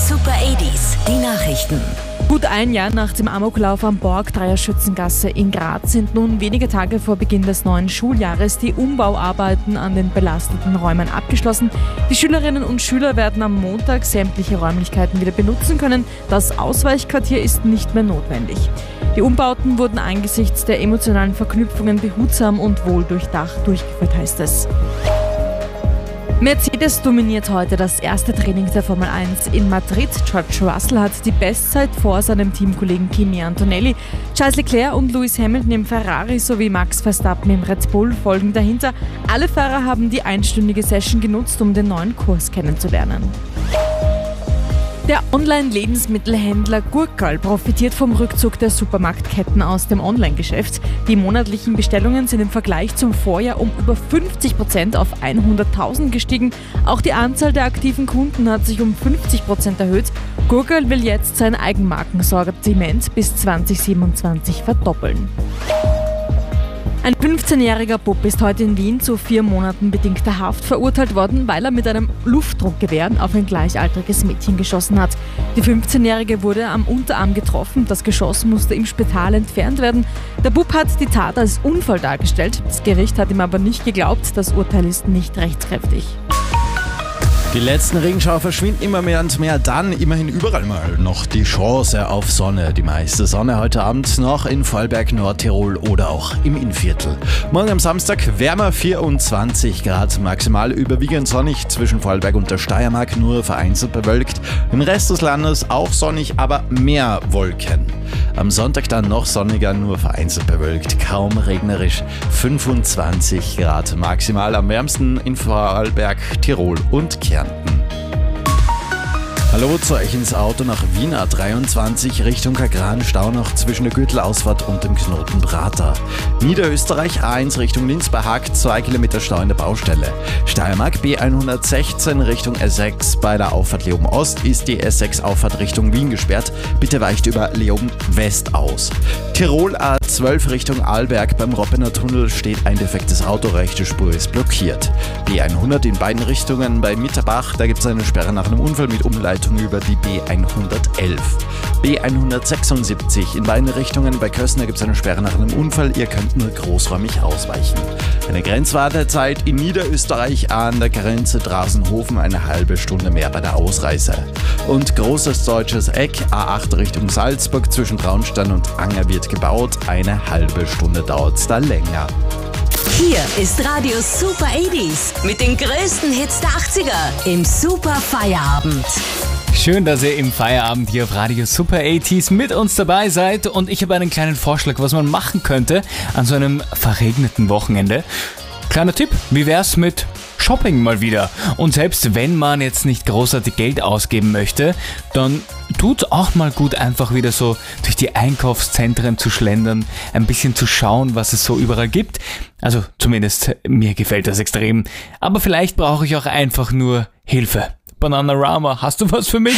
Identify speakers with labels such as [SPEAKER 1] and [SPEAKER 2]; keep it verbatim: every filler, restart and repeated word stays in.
[SPEAKER 1] Super achtziger, die Nachrichten.
[SPEAKER 2] Gut ein Jahr nach dem Amoklauf am Borgdreier Schützengasse in Graz sind nun wenige Tage vor Beginn des neuen Schuljahres die Umbauarbeiten an den belasteten Räumen abgeschlossen. Die Schülerinnen und Schüler werden am Montag sämtliche Räumlichkeiten wieder benutzen können. Das Ausweichquartier ist nicht mehr notwendig. Die Umbauten wurden angesichts der emotionalen Verknüpfungen behutsam und wohl durchdacht durchgeführt, heißt es. Mercedes dominiert heute das erste Training der Formel eins in Madrid. George Russell hat die Bestzeit vor seinem Teamkollegen Kimi Antonelli. Charles Leclerc und Lewis Hamilton im Ferrari sowie Max Verstappen im Red Bull folgen dahinter. Alle Fahrer haben die einstündige Session genutzt, um den neuen Kurs kennenzulernen. Der Online-Lebensmittelhändler Gurkerl profitiert vom Rückzug der Supermarktketten aus dem Online-Geschäft. Die monatlichen Bestellungen sind im Vergleich zum Vorjahr um über fünfzig Prozent auf hunderttausend gestiegen. Auch die Anzahl der aktiven Kunden hat sich um fünfzig Prozent erhöht. Gurkerl will jetzt sein Eigenmarkensortiment bis zwanzig siebenundzwanzig verdoppeln. Ein fünfzehnjähriger Bub ist heute in Wien zu vier Monaten bedingter Haft verurteilt worden, weil er mit einem Luftdruckgewehr auf ein gleichaltriges Mädchen geschossen hat. Die fünfzehnjährige wurde am Unterarm getroffen, das Geschoss musste im Spital entfernt werden. Der Bub hat die Tat als Unfall dargestellt, das Gericht hat ihm aber nicht geglaubt, das Urteil ist nicht rechtskräftig.
[SPEAKER 3] Die letzten Regenschauer verschwinden immer mehr und mehr, dann immerhin überall mal noch die Chance auf Sonne. Die meiste Sonne heute Abend noch in Vorarlberg, Nordtirol oder auch im Innviertel. Morgen am Samstag wärmer, vierundzwanzig Grad, maximal überwiegend sonnig zwischen Vorarlberg und der Steiermark, nur vereinzelt bewölkt. Im Rest des Landes auch sonnig, aber mehr Wolken. Am Sonntag dann noch sonniger, nur vereinzelt bewölkt, kaum regnerisch, fünfundzwanzig Grad, maximal am wärmsten in Vorarlberg, Tirol und Kärnten. Hallo zu euch ins Auto nach Wien A dreiundzwanzig Richtung Kagran, Stau noch zwischen der Gürtelausfahrt und dem Knoten Prater. Niederösterreich A eins Richtung Linz bei Haag, zwei Kilometer Stau in der Baustelle. Steiermark B hundertsechzehn Richtung S sechs, bei der Auffahrt Leoben Ost ist die S sechs Auffahrt Richtung Wien gesperrt. Bitte weicht über Leoben West aus. Tirol A zwölf Richtung Arlberg, beim Roppener Tunnel steht ein defektes Auto, rechte Spur ist blockiert. B hundert in beiden Richtungen bei Mitterbach, da gibt es eine Sperre nach einem Unfall mit Umleitung über die B hundertelf. B hundertsechsundsiebzig in beiden Richtungen bei Kössner gibt es eine Sperre nach einem Unfall, ihr könnt nur großräumig ausweichen. Eine Grenzwartezeit in Niederösterreich an der Grenze Drasenhofen, eine halbe Stunde mehr bei der Ausreise. Und großes deutsches Eck, A acht Richtung Salzburg zwischen Traunstein und Anger wird gebaut, eine halbe Stunde dauert es da länger.
[SPEAKER 1] Hier ist Radio Super achtziger mit den größten Hits der achtziger im Super Feierabend.
[SPEAKER 4] Schön, dass ihr im Feierabend hier auf Radio Super achtziger mit uns dabei seid, und ich habe einen kleinen Vorschlag, was man machen könnte an so einem verregneten Wochenende. Kleiner Tipp, wie wär's mit Shopping mal wieder? Und selbst wenn man jetzt nicht großartig Geld ausgeben möchte, dann tut's auch mal gut, einfach wieder so durch die Einkaufszentren zu schlendern, ein bisschen zu schauen, was es so überall gibt. Also zumindest mir gefällt das extrem. Aber vielleicht brauche ich auch einfach nur Hilfe. Bananarama, hast du was für mich?